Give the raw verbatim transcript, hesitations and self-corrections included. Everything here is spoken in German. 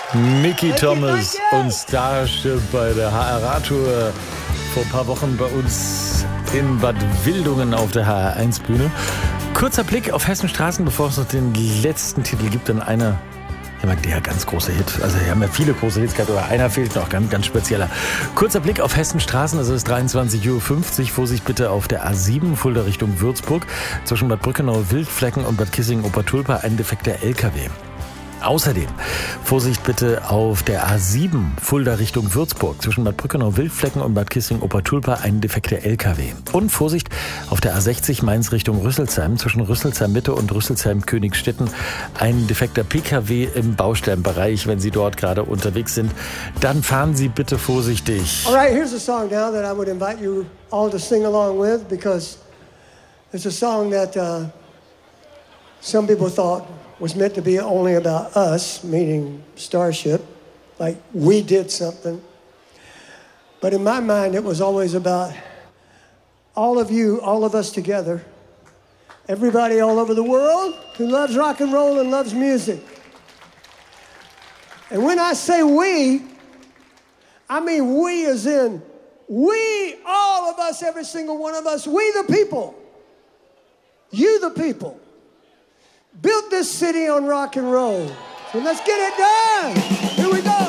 Mickey Thomas und Starship bei der H R A-Tour. Vor ein paar Wochen bei uns in Bad Wildungen auf der H R eins Bühne. Kurzer Blick auf Hessens Straßen, bevor es noch den letzten Titel gibt. Dann einer, ja, der ganz große Hit. Also wir haben ja viele große Hits gehabt, aber einer fehlt noch, ganz, ganz spezieller. Kurzer Blick auf Hessens Straßen, also es ist dreiundzwanzig Uhr fünfzig. Vorsicht bitte auf der A sieben, Fulda Richtung Würzburg. Zwischen Bad Brückenau, Wildflecken und Bad Kissingen-Obertulpa ein defekter L K W. Außerdem Vorsicht bitte auf der A sieben, Fulda Richtung Würzburg. Zwischen Bad Brückenau, Wildflecken und Bad Kissingen-Obertulpa ein defekter L K W. Und Vorsicht auf der A sechzig, Mainz Richtung Rüsselsheim. Zwischen Rüsselsheim Mitte und Rüsselsheim Königstetten ein defekter P K W im Baustellenbereich. Wenn Sie dort gerade unterwegs sind, dann fahren Sie bitte vorsichtig. All right, here's a song now that I would invite you all to sing along with, because it's a song that uh, some people thought was meant to be only about us, meaning Starship, like we did something. But in my mind, it was always about all of you, all of us together, everybody all over the world who loves rock and roll and loves music. And when I say we, I mean we as in we, all of us, every single one of us, we the people, you the people, built this city on rock and roll. So let's get it done. Here we go.